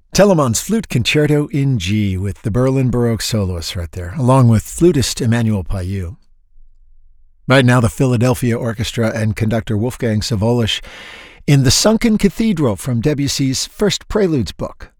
Telemann's Flute Concerto in G with the Berlin Baroque soloists right there, along with flutist Emmanuel Payou. Right now, the Philadelphia Orchestra and conductor Wolfgang Sawolisch in The Sunken Cathedral from Debussy's First Preludes book.